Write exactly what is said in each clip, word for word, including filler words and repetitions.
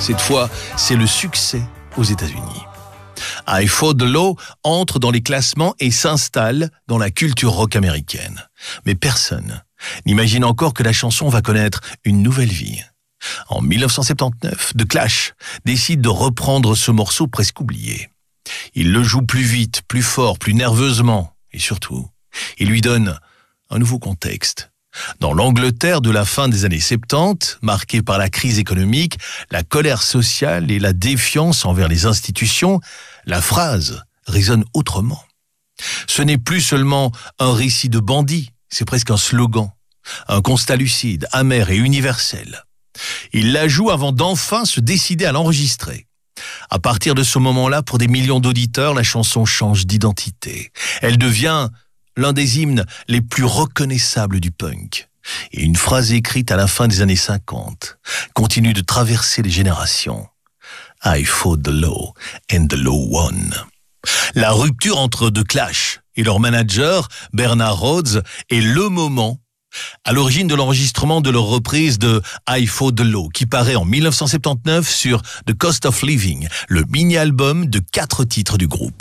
Cette fois, c'est le succès aux États-Unis. I Fought the Law entre dans les classements et s'installe dans la culture rock américaine. Mais personne n'imagine encore que la chanson va connaître une nouvelle vie. En dix-neuf cent soixante-dix-neuf, The Clash décide de reprendre ce morceau presque oublié. Il le joue plus vite, plus fort, plus nerveusement et surtout, il lui donne un nouveau contexte. Dans l'Angleterre de la fin des années soixante-dix, marquée par la crise économique, la colère sociale et la défiance envers les institutions, la phrase résonne autrement. Ce n'est plus seulement un récit de bandits, c'est presque un slogan, un constat lucide, amer et universel. Il la joue avant d'enfin se décider à l'enregistrer. À partir de ce moment-là, pour des millions d'auditeurs, la chanson change d'identité. Elle devient l'un des hymnes les plus reconnaissables du punk. Et une phrase écrite à la fin des années cinquante continue de traverser les générations. I fought the law and the law won. La rupture entre The Clash et leur manager, Bernard Rhodes, est le moment à l'origine de l'enregistrement de leur reprise de I Fought the Law, qui paraît en dix-neuf cent soixante-dix-neuf sur The Cost of Living, le mini-album de quatre titres du groupe.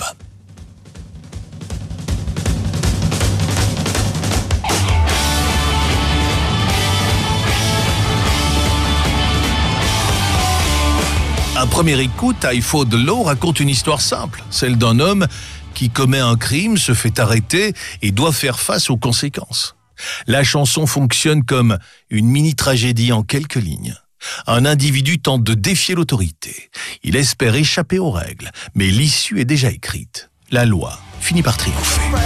À première écoute, I Fought the Law raconte une histoire simple, celle d'un homme qui commet un crime, se fait arrêter et doit faire face aux conséquences. La chanson fonctionne comme une mini-tragédie en quelques lignes. Un individu tente de défier l'autorité. Il espère échapper aux règles, mais l'issue est déjà écrite. La loi finit par triompher.